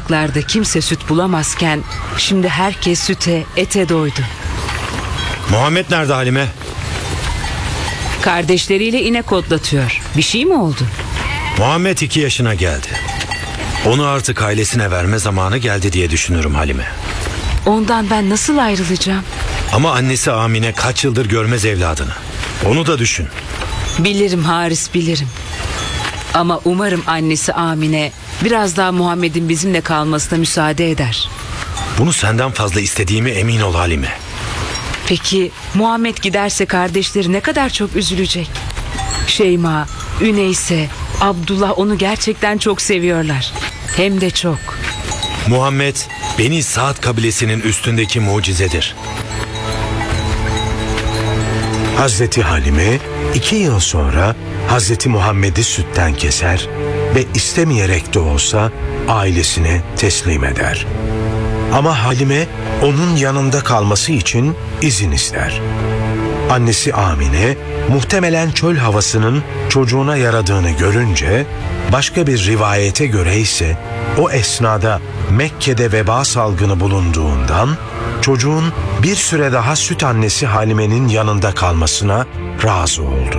topraklarda kimse süt bulamazken şimdi herkes süte, ete doydu. Muhammed nerede Halime? Kardeşleriyle inek otlatıyor. Bir şey mi oldu? Muhammed 2 yaşına geldi. Onu artık ailesine verme zamanı geldi diye düşünürüm Halime. Ondan ben nasıl ayrılacağım? Ama annesi Amine kaç yıldır görmez evladını. Onu da düşün. Bilirim Haris, bilirim. Ama umarım annesi Amine biraz daha Muhammed'in bizimle kalmasına müsaade eder. Bunu senden fazla istediğime emin ol Halime. Peki Muhammed giderse kardeşleri ne kadar çok üzülecek. Şeyma, Üneyse, Abdullah onu gerçekten çok seviyorlar. Hem de çok. Muhammed Beni Saad kabilesinin üstündeki mucizedir. Hazreti Halime 2 yıl sonra Hazreti Muhammed'i sütten keser ve istemeyerek de olsa ailesine teslim eder. Ama Halime onun yanında kalması için izin ister. Annesi Amine muhtemelen çöl havasının çocuğuna yaradığını görünce, başka bir rivayete göre ise o esnada Mekke'de veba salgını bulunduğundan çocuğun bir süre daha süt annesi Halime'nin yanında kalmasına razı oldu.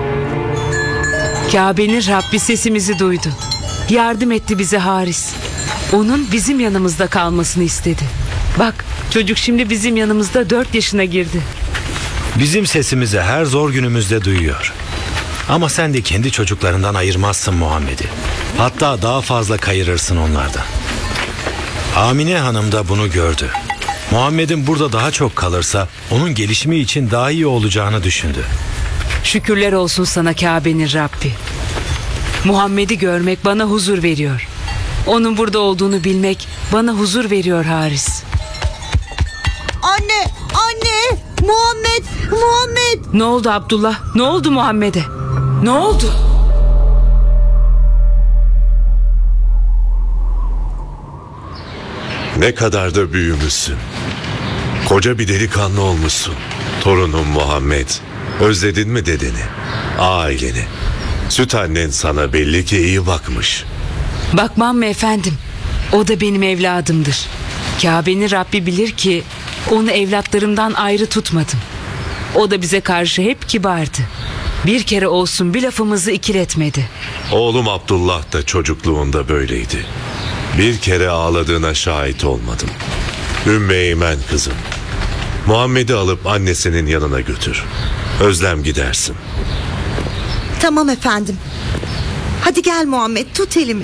Kabe'nin Rabbi sesimizi duydu. Yardım etti bize Haris. Onun bizim yanımızda kalmasını istedi. Bak, çocuk şimdi bizim yanımızda 4 yaşına girdi. Bizim sesimizi her zor günümüzde duyuyor. Ama sen de kendi çocuklarından ayırmazsın Muhammed'i. Hatta daha fazla kayırırsın onlardan. Amine Hanım da bunu gördü. Muhammed'in burada daha çok kalırsa onun gelişimi için daha iyi olacağını düşündü. Şükürler olsun sana Kabe'nin Rabbi. Muhammed'i görmek bana huzur veriyor. Onun burada olduğunu bilmek bana huzur veriyor Haris. Anne, anne, Muhammed. Ne oldu Abdullah? Ne oldu Muhammed'e? Ne oldu? Ne kadar da büyümüşsün. Koca bir delikanlı olmuşsun. Torunum Muhammed. Özledin mi dedeni? Aileni. Süt annen sana belli ki iyi bakmış. Bakmam mı efendim? O da benim evladımdır. Kabe'nin Rabbi bilir ki onu evlatlarımdan ayrı tutmadım. O da bize karşı hep kibardı. Bir kere olsun bir lafımızı ikiletmedi. Oğlum Abdullah da çocukluğunda böyleydi. Bir kere ağladığına şahit olmadım. Ümmü Eymen kızım. Muhammed'i alıp annesinin yanına götür. Özlem gidersin. Tamam efendim. Hadi gel Muhammed, tut elimi.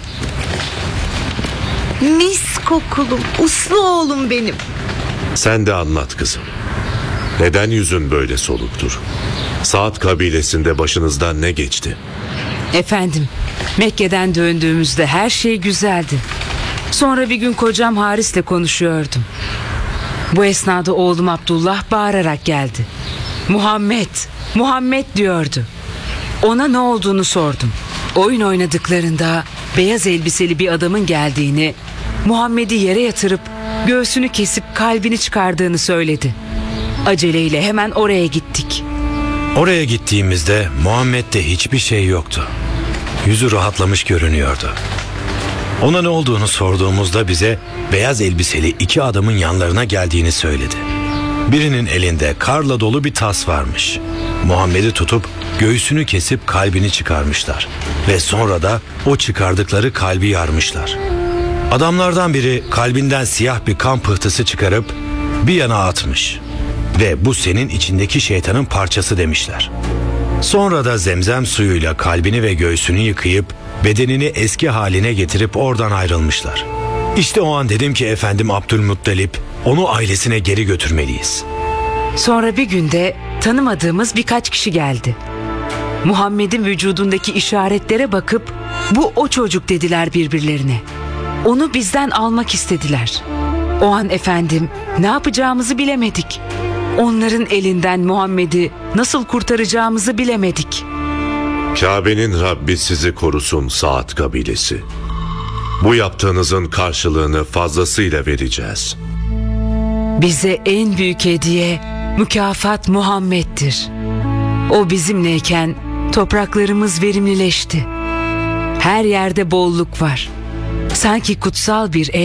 Mis kokulum, uslu oğlum benim. Sen de anlat kızım. Neden yüzün böyle soluktur? Saad kabilesinde başınızdan ne geçti? Efendim, Mekke'den döndüğümüzde her şey güzeldi. Sonra bir gün kocam Haris'le konuşuyordum. Bu esnada oğlum Abdullah bağırarak geldi. Muhammed, Muhammed diyordu. Ona ne olduğunu sordum. Oyun oynadıklarında beyaz elbiseli bir adamın geldiğini, Muhammed'i yere yatırıp göğsünü kesip kalbini çıkardığını söyledi. Aceleyle hemen oraya gittik. Oraya gittiğimizde Muhammed'de hiçbir şey yoktu. Yüzü rahatlamış görünüyordu. Ona ne olduğunu sorduğumuzda bize beyaz elbiseli 2 adamın yanlarına geldiğini söyledi. Birinin elinde karla dolu bir tas varmış. Muhammed'i tutup göğsünü kesip kalbini çıkarmışlar. Ve sonra da o çıkardıkları kalbi yarmışlar. Adamlardan biri kalbinden siyah bir kan pıhtısı çıkarıp bir yana atmış. Ve bu senin içindeki şeytanın parçası demişler. Sonra da zemzem suyuyla kalbini ve göğsünü yıkayıp bedenini eski haline getirip oradan ayrılmışlar. İşte o an dedim ki efendim Abdülmuttalip, onu ailesine geri götürmeliyiz. Sonra bir günde tanımadığımız birkaç kişi geldi. Muhammed'in vücudundaki işaretlere bakıp bu o çocuk dediler birbirlerine. Onu bizden almak istediler. O an efendim ne yapacağımızı bilemedik. Onların elinden Muhammed'i nasıl kurtaracağımızı bilemedik. Kabe'nin Rabbi sizi korusun Saad kabilesi. Bu yaptığınızın karşılığını fazlasıyla vereceğiz. Bize en büyük hediye, mükafat Muhammed'dir. O bizimleyken topraklarımız verimlileşti. Her yerde bolluk var. Sanki kutsal bir ev